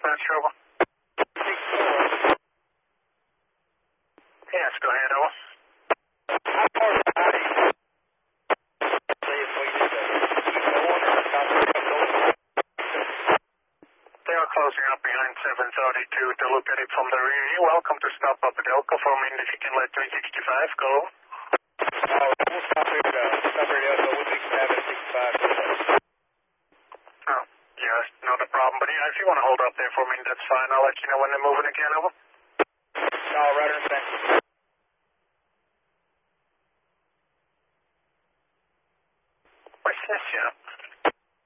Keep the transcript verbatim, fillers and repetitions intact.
dispatch, over. Yes, go ahead, over. How far is the body? Say if we need to keep going or stop and come over. They are closing up behind seven thirty-two to look at it from the rear. You're welcome to stop up at Elko for a minute if you can let three sixty-five go. Oh, we'll stop here at, uh, stop here at Elko. We'll be having sixty-five. Oh, yes, not a problem. But yeah, if you want to hold up there for a minute, that's fine. I'll let you know when they're moving again, over. All right, thanks.